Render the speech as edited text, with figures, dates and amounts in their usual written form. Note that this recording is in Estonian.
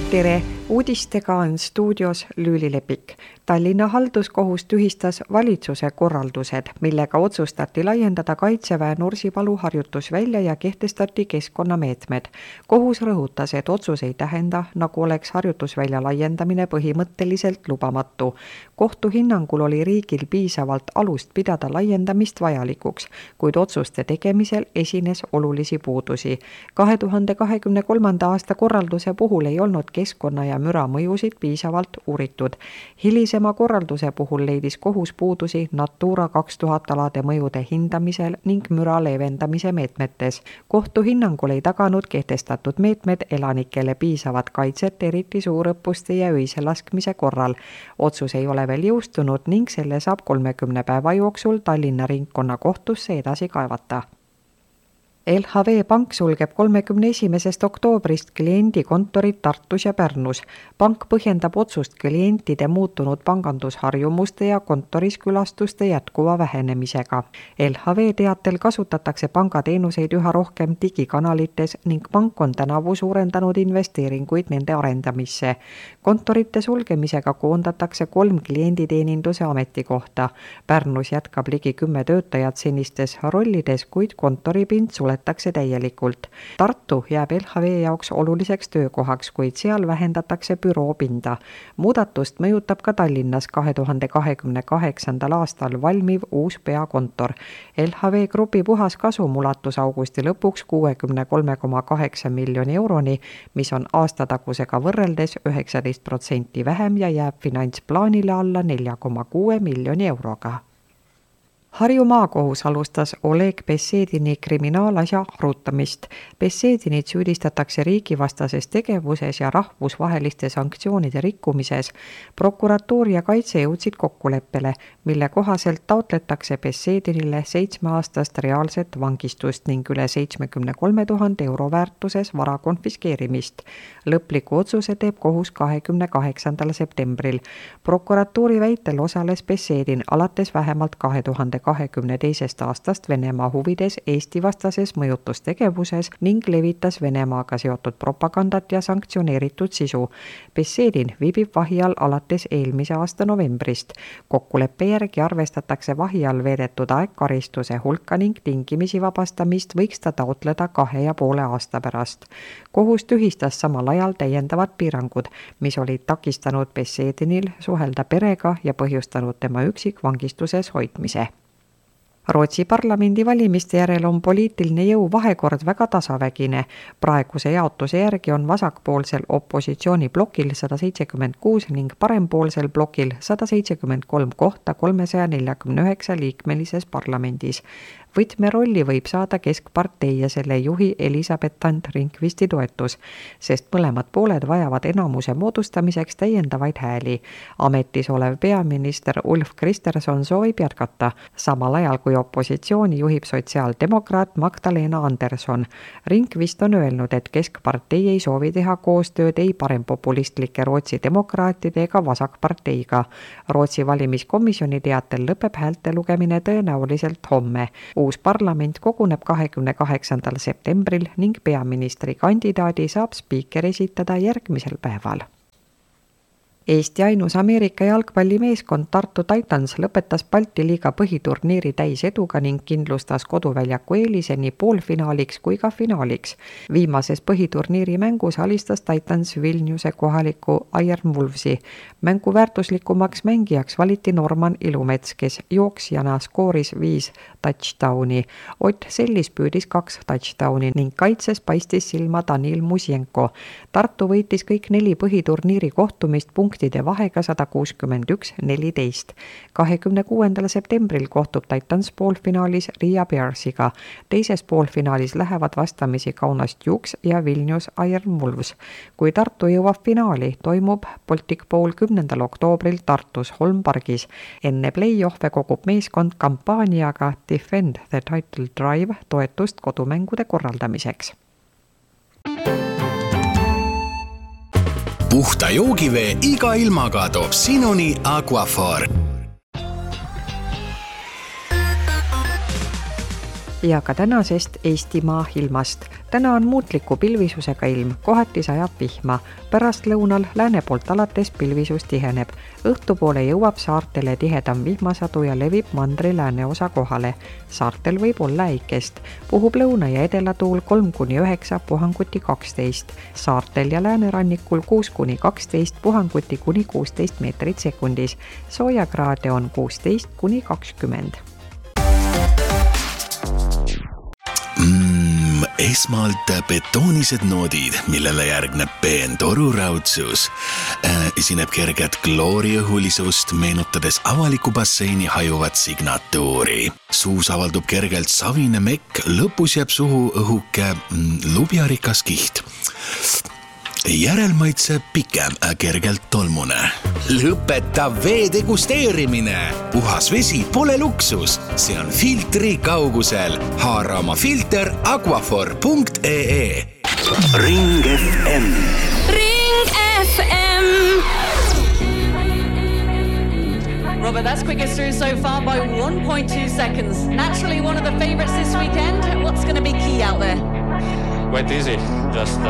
Tere! Uudistega on stuudios Lüüli Lepik. Tallinna halduskohus tühistas valitsuse korraldused, millega otsustati laiendada Kaitseväe Nursipalu harjutusvälja ja kehtestati keskkonnameetmed. Kohus rõhutas, et otsus ei tähenda, nagu oleks harjutusvälja laiendamine põhimõtteliselt lubamatu. Kohtu hinnangul oli riigil piisavalt alust pidada laiendamist vajalikuks, kuid otsuste tegemisel esines olulisi puudusi. 2023. aasta korralduse puhul ei olnud keskkonna ja müra mõjusid piisavalt uuritud. Hilisema korralduse puhul leidis kohus puudusi Natura 2000 alade mõjude hindamisel ning müra leevendamise meetmetes. Kohtu hinnangul ei taganud kehtestatud meetmed elanikele piisavat kaitset, eriti suurõppuste ja öise laskmise korral. Otsus ei ole veel jõustunud ning selle saab 30 päeva jooksul Tallinna ringkonnakohtusse edasi kaevata. LHV Pank sulgeb 31. oktoobrist kliendikontorid Tartus ja Pärnus. Pank põhjendab otsust klientide muutunud pangandusharjumuste ja kontoriskülastuste jätkuva vähenemisega. LHV teatel kasutatakse pangateenuseid üha rohkem digikanalites ning pank on tänavu suurendanud investeeringuid nende arendamisse. Kontorite sulgemisega koondatakse 3 klienditeeninduse ametikohta. Pärnus jätkab ligi 10 töötajat senistes rollides, kuid kontoripind suletakse täielikult. Tartu jääb LHV jaoks oluliseks töökohaks, kuid seal vähendatakse büroopinda. Muudatust mõjutab ka Tallinnas 2028. aastal valmiv uus peakontor. LHV Grupi puhas kasum ulatus augusti lõpuks 63,8 miljoni euroni, mis on aastatagusega võrreldes 19% vähem ja jääb finantsplaanile alla 4,6 miljoni euroga. Harju maakohus alustas Oleg Besedini kriminaalasja arutamist. Besedinit süüdistatakse riigivastases tegevuses ja rahvusvaheliste sanktsioonide rikkumises. Prokuratuur ja kaitse jõudsid kokkuleppele, mille kohaselt taotletakse Besedinile 7-aastast reaalset vangistust ning üle 73 000 euro väärtuses vara konfiskeerimist. Lõpliku otsuse teeb kohus 28. septembril. Prokuratuuri väitel osales Besedin alates vähemalt 2022. aastast Venemaa huvides Eesti-vastases mõjutustegevuses ning levitas Venemaaga seotud propagandat ja sanktsioneeritud sisu. Besedin viibib vahi all alates eelmise aasta novembrist. Kokkuleppe järgi arvestatakse vahi all veedetud aeg karistuse hulka ning tingimisi vabastamist võiks ta taotleda 2,5 aasta pärast. Kohus tühistas samal ajal täiendavad piirangud, mis olid takistanud Besedinil suhelda perega ja põhjustanud tema üksikvangistuses hoidmise. Rootsi parlamendi valimiste järel on poliitiline jõu vahekord väga tasavägine. Praeguse jaotuse järgi on vasakpoolsel opositsiooniblokil 176 ning parempoolsel blokil 173 kohta 349 liikmelises parlamendis. Võtmerolli võib saada Keskpartei ja selle juhi Elisabeth Ringvisti toetus, sest mõlemad pooled vajavad enamuse moodustamiseks täiendavaid hääli. Ametis olev peaminister Ulf Kristersson soovib jätkata, samal ajal kui opositsiooni juhib sotsiaaldemokraat Magdalena Andersson. Ringvist on öelnud, et Keskpartei ei soovi teha koostööd ei parempopulistlike Rootsi demokraatide ega vasakparteiga. Rootsi valimiskomisjoni teatel lõpeb häälte lugemine tõenäoliselt homme. Uus parlament koguneb 28. septembril ning peaministri kandidaadi saab spiiker esitada järgmisel päeval. Eesti ainus Ameerika jalgpallimeeskond Tartu Titans lõpetas Balti liiga põhiturniiri täiseduga ning kindlustas koduväljaku eelise nii poolfinaaliks kui ka finaaliks. Viimases põhiturniiri mängus alistas Titans Vilniuse kohaliku Iron Wolvesi. Mängu väärtuslikumaks mängijaks valiti Norman Ilumets, kes jooksjana skooris 5 touchdowni. Ott Sellis püüdis 2 touchdowni ning kaitses paistis silma Danil Musjenko. Tartu võitis kõik 4 põhiturniiri kohtumist punktide vahega 161-14. 26. septembril kohtub Titans poolfinaalis Riia Bearsiga. Teises poolfinaalis lähevad vastamisi Kaunas Dukes ja Vilnius Iron Wolves. Kui Tartu jõuab finaali, toimub Baltic Bowl 10. oktoobril Tartus Holmpargis. Enne play-off'e kogub meeskond kampaaniaga Defend the Title Drive toetust kodumängude korraldamiseks. Puhta joogivee iga ilmaga toob sinuni Aquaphor. ja ka tänasest Eestimaa ilmast. Täna on muutliku pilvisusega ilm, kohati sajab vihma. Pärastlõunal lääne poolt alates pilvisus tiheneb. Õhtupoole jõuab saartele tihedam vihmasadu ja levib mandri lääneosa kohale. Saartel võib olla äikest. Puhub lõuna- ja edelatuul 3-9, puhanguti 12. Saartel ja läänerannikul 6-12, puhanguti kuni 16 meetrit sekundis. Soojakraade on 16-20. Esmalt betoonised noodid, millele järgneb peen toruraudsus. Esineb kerget klooriõhulisust, meenutades avaliku basseini hajuvat signatuuri. Suus avaldub kergelt savine mekk, lõpus jääb suhu õhuke lubjarikas kiht. Järelmaitse pikem, kergelt tolmune. Lõpeta vee degusteerimine. Puhas vesi pole luksus, see on filtri kaugusel. Haara oma filter aquafor.ee. Ring FM. Ring FM. Robert, that's quickest through so far by 1.2 seconds. Naturally one of the favourites this weekend. What's going to be key out there? Quite easy. Just